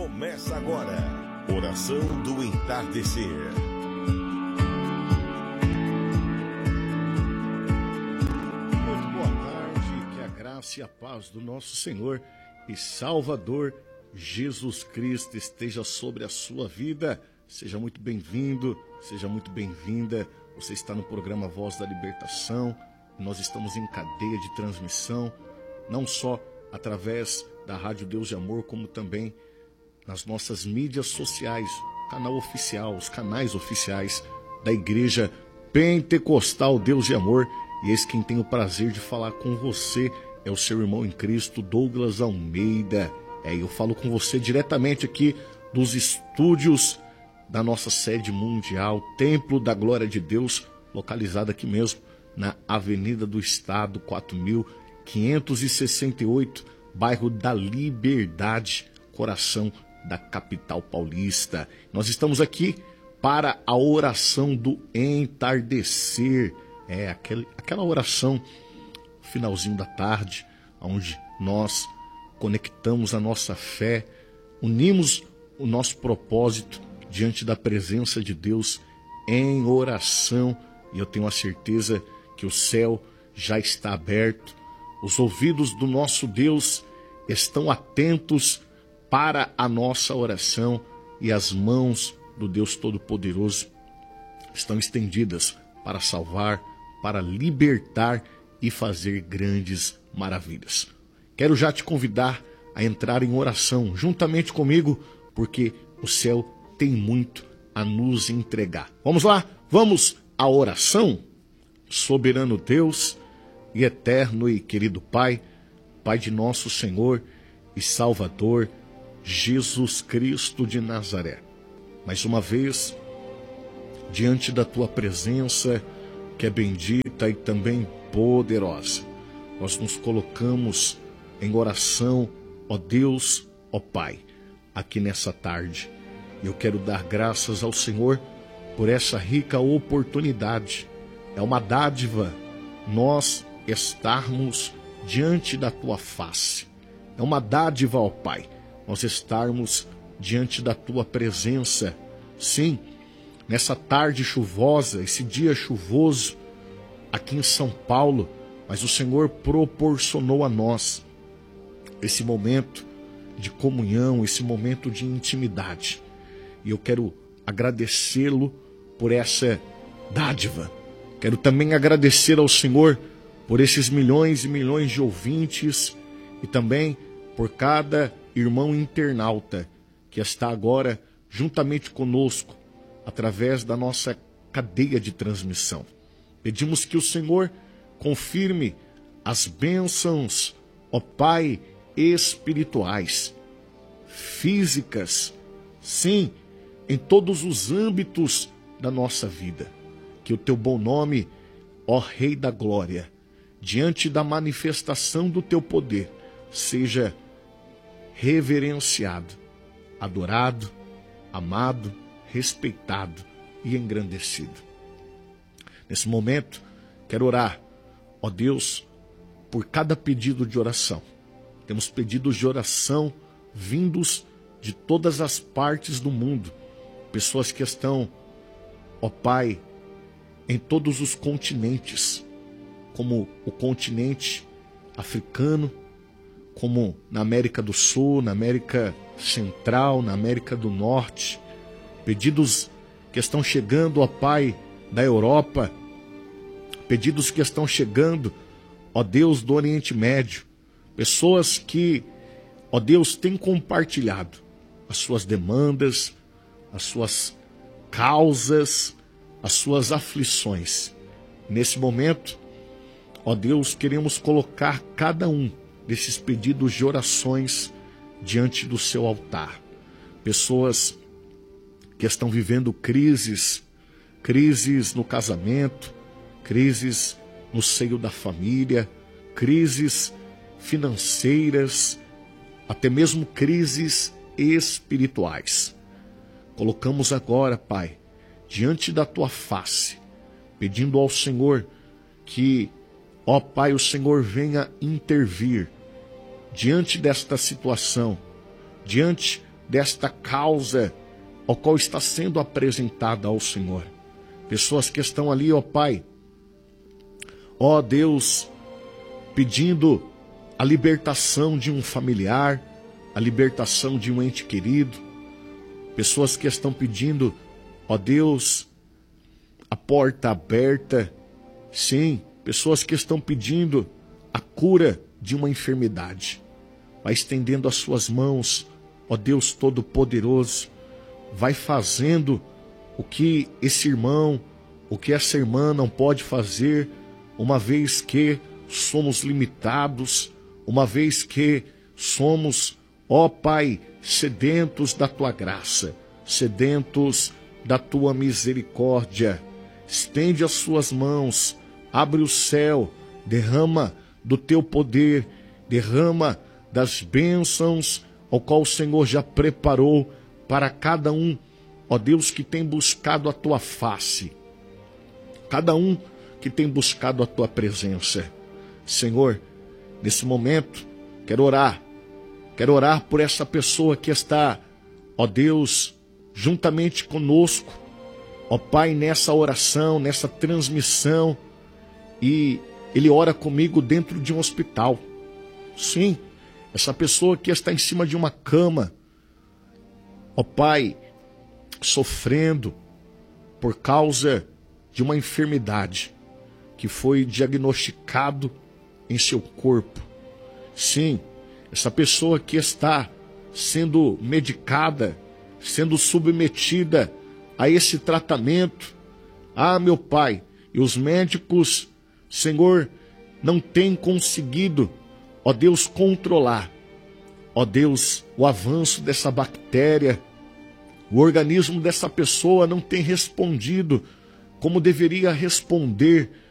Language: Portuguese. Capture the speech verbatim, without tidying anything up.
Começa agora, oração do entardecer. Muito boa tarde, que a graça e a paz do nosso Senhor e Salvador Jesus Cristo esteja sobre a sua vida. Seja muito bem-vindo, seja muito bem-vinda. Você está no programa Voz da Libertação. Nós estamos em cadeia de transmissão, não só através da Rádio Deus de Amor, como também nas nossas mídias sociais, canal oficial, os canais oficiais da Igreja Pentecostal Deus de Amor. E esse quem tem o prazer de falar com você é o seu irmão em Cristo, Douglas Almeida. É, eu falo com você diretamente aqui dos estúdios da nossa sede mundial, Templo da Glória de Deus, localizado aqui mesmo na Avenida do Estado, quatro mil quinhentos e sessenta e oito, bairro da Liberdade, coração da capital paulista. Nós estamos aqui para a oração do entardecer. É aquele, aquela oração finalzinho da tarde, onde nós conectamos a nossa fé, unimos o nosso propósito diante da presença de Deus em oração. E eu tenho a certeza que o céu já está aberto, os ouvidos do nosso Deus estão atentos para a nossa oração e as mãos do Deus Todo-Poderoso estão estendidas para salvar, para libertar e fazer grandes maravilhas. Quero já te convidar a entrar em oração juntamente comigo, porque o céu tem muito a nos entregar. Vamos lá? Vamos à oração? Soberano Deus e eterno e querido Pai, Pai de nosso Senhor e Salvador, Jesus Cristo de Nazaré. Mais uma vez, diante da Tua presença, que é bendita e também poderosa, nós nos colocamos em oração, ó Deus, ó Pai, aqui nessa tarde. Eu quero dar graças ao Senhor por essa rica oportunidade. É uma dádiva nós estarmos diante da Tua face. É uma dádiva, ó Pai, nós estarmos diante da Tua presença. Sim, nessa tarde chuvosa, esse dia chuvoso aqui em São Paulo, mas o Senhor proporcionou a nós esse momento de comunhão, esse momento de intimidade. E eu quero agradecê-lo por essa dádiva. Quero também agradecer ao Senhor por esses milhões e milhões de ouvintes e também por cada irmão internauta que está agora juntamente conosco através da nossa cadeia de transmissão. Pedimos que o Senhor confirme as bênçãos, ó Pai, espirituais, físicas, sim, em todos os âmbitos da nossa vida. Que o Teu bom nome, ó Rei da Glória, diante da manifestação do Teu poder, seja reverenciado, adorado, amado, respeitado e engrandecido. Nesse momento, quero orar, ó Deus, por cada pedido de oração. Temos pedidos de oração vindos de todas as partes do mundo. Pessoas que estão, ó Pai, em todos os continentes, como o continente africano, como na América do Sul, na América Central, na América do Norte. Pedidos que estão chegando, ó Pai, da Europa. Pedidos que estão chegando, ó Deus, do Oriente Médio. Pessoas que, ó Deus, têm compartilhado as suas demandas, as suas causas, as suas aflições. Nesse momento, ó Deus, queremos colocar cada um desses pedidos de orações diante do Seu altar. Pessoas que estão vivendo crises, crises no casamento, crises no seio da família, crises financeiras, até mesmo crises espirituais. Colocamos agora, Pai, diante da Tua face, pedindo ao Senhor que, ó Pai, o Senhor venha intervir diante desta situação, diante desta causa ao qual está sendo apresentada ao Senhor. Pessoas que estão ali, ó Pai, ó Deus, pedindo a libertação de um familiar, a libertação de um ente querido. Pessoas que estão pedindo, ó Deus, a porta aberta. Sim, pessoas que estão pedindo a cura de uma enfermidade. Vai estendendo as suas mãos, ó Deus Todo-Poderoso. Vai fazendo o que esse irmão, o que essa irmã não pode fazer, uma vez que somos limitados, uma vez que somos, ó Pai, sedentos da Tua graça, sedentos da Tua misericórdia. Estende as suas mãos, abre o céu, derrama do Teu poder, derrama das bênçãos ao qual o Senhor já preparou para cada um, ó Deus, que tem buscado a Tua face, cada um que tem buscado a Tua presença. Senhor, nesse momento, quero orar, quero orar por essa pessoa que está, ó Deus, juntamente conosco, ó Pai, nessa oração, nessa transmissão, e ele ora comigo dentro de um hospital. Sim, essa pessoa que está em cima de uma cama, ó Pai, sofrendo por causa de uma enfermidade que foi diagnosticado em seu corpo. Sim, essa pessoa que está sendo medicada, sendo submetida a esse tratamento. Ah, meu Pai, e os médicos, Senhor, não têm conseguido, ó Deus, controlar, ó Deus, o avanço dessa bactéria. O organismo dessa pessoa não tem respondido como deveria responder